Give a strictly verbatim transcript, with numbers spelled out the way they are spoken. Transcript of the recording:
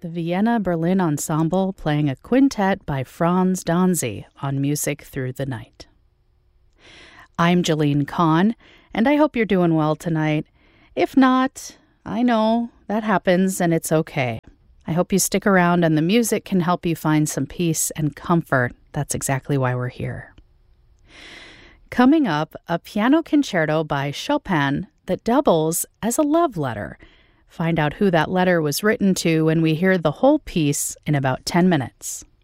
the Vienna Berlin Ensemble playing a quintet by Franz Danzy on Music Through the Night. I'm Jolene Kahn, and I hope you're doing well tonight. If not, I know that happens and it's okay. I hope you stick around and the music can help you find some peace and comfort. That's exactly why we're here. Coming up, a piano concerto by Chopin that doubles as a love letter. Find out who that letter was written to when we hear the whole piece in about ten minutes.